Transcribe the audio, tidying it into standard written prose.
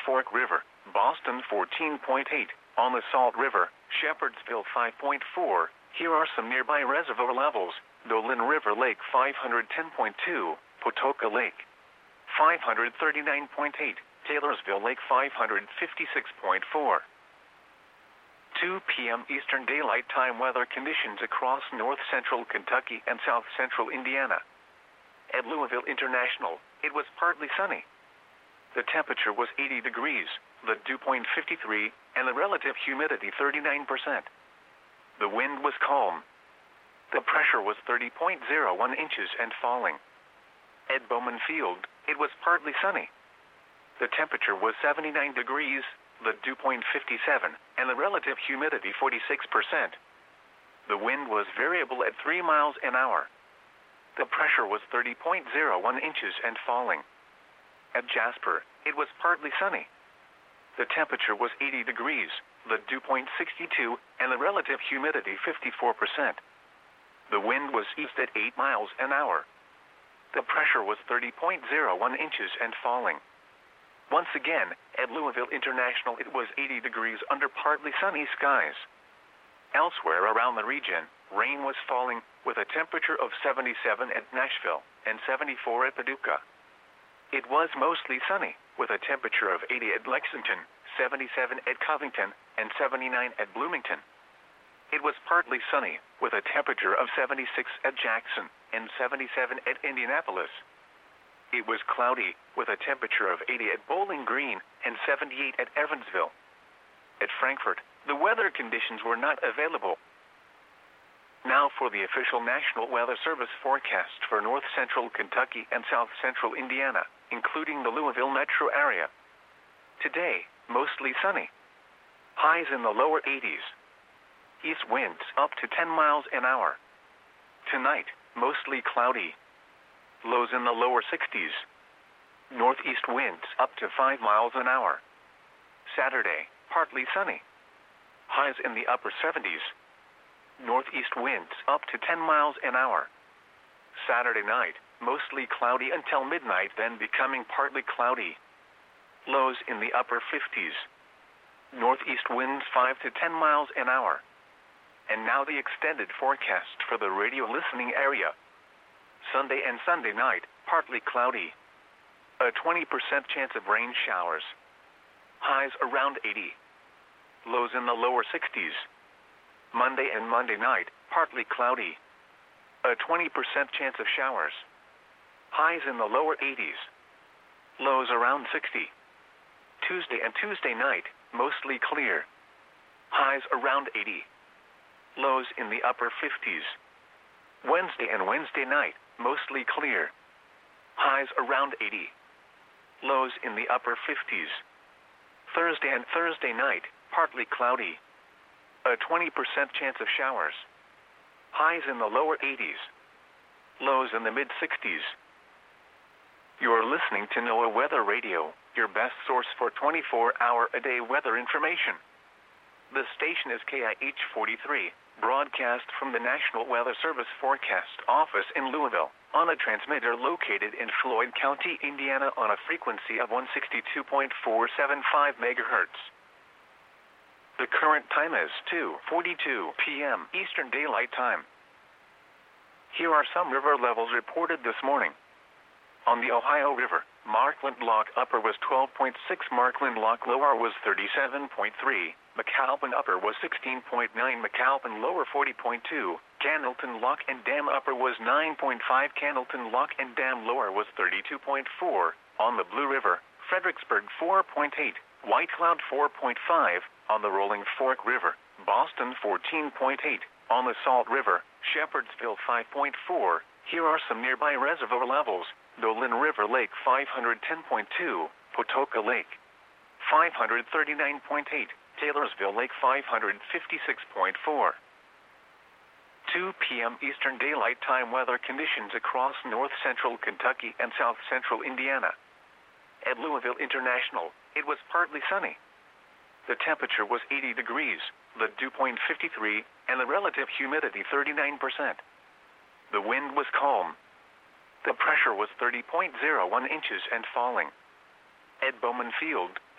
Fork River, Boston 14.8. On the Salt River, Shepherdsville 5.4. Here are some nearby reservoir levels. Dolan River Lake 510.2. Patoka Lake 539.8. Taylorsville Lake 556.4. 2 p.m. Eastern Daylight Time weather conditions across north-central Kentucky and south-central Indiana. At Louisville International, it was partly sunny. The temperature was 80 degrees, the dew point 53, and the relative humidity 39%. The wind was calm. The pressure was 30.01 inches and falling. At Bowman Field, it was partly sunny. The temperature was 79 degrees, the dew point 57, and the relative humidity 46%. The wind was variable at 3 miles an hour. The pressure was 30.01 inches and falling. At Jasper, it was partly sunny. The temperature was 80 degrees, the dew point 62, and the relative humidity 54%. The wind was east at 8 miles an hour. The pressure was 30.01 inches and falling. Once again, at Louisville International, it was 80 degrees under partly sunny skies. Elsewhere around the region, rain was falling with a temperature of 77 at Nashville and 74 at Paducah. It was mostly sunny with a temperature of 80 at Lexington, 77 at Covington, and 79 at Bloomington. It was partly sunny with a temperature of 76 at Jackson and 77 at Indianapolis. It was cloudy with a temperature of 80 at Bowling Green and 78 at Evansville. At Frankfort, the weather conditions were not available. Now for the official National Weather Service forecast for north-central Kentucky and south-central Indiana, including the Louisville metro area. Today, mostly sunny. Highs in the lower 80s. East winds up to 10 miles an hour. Tonight, mostly cloudy. Lows in the lower 60s. Northeast winds up to 5 miles an hour. Saturday, partly sunny. Highs in the upper 70s. Northeast winds up to 10 miles an hour. Saturday night, mostly cloudy until midnight, then becoming partly cloudy. Lows in the upper 50s. Northeast winds 5 to 10 miles an hour. And now the extended forecast for the radio listening area. Sunday and Sunday night, partly cloudy. A 20% chance of rain showers. Highs around 80. Lows in the lower 60s. Monday and Monday night, partly cloudy. A 20% chance of showers. Highs in the lower 80s. Lows around 60. Tuesday and Tuesday night, mostly clear. Highs around 80. Lows in the upper 50s. Wednesday and Wednesday night, mostly clear. Highs around 80. Lows in the upper 50s. Thursday and Thursday night, partly cloudy. A 20% chance of showers. Highs in the lower 80s. Lows in the mid-60s. You are listening to NOAA Weather Radio, your best source for 24-hour-a-day weather information. The station is KIH 43, broadcast from the National Weather Service Forecast Office in Louisville, on a transmitter located in Floyd County, Indiana, on a frequency of 162.475 megahertz. The current time is 2:42 p.m. Eastern Daylight Time. Here are some river levels reported this morning. On the Ohio River, Markland Lock Upper was 12.6, Markland Lock Lower was 37.3, McAlpin Upper was 16.9, McAlpin Lower 40.2, Candleton Lock and Dam Upper was 9.5, Candleton Lock and Dam Lower was 32.4. On the Blue River, Fredericksburg 4.8, White Cloud 4.5. On the Rolling Fork River, Boston 14.8. On the Salt River, Shepherdsville 5.4. Here are some nearby reservoir levels. Dolan River Lake 510.2. Patoka Lake 539.8. Taylorsville Lake 556.4. 2 p.m. Eastern Daylight Time weather conditions across north-central Kentucky and south-central Indiana. At Louisville International, it was partly sunny. The temperature was 80 degrees, the dew point 53, and the relative humidity 39%. The wind was calm. The pressure was 30.01 inches and falling. At Bowman Field,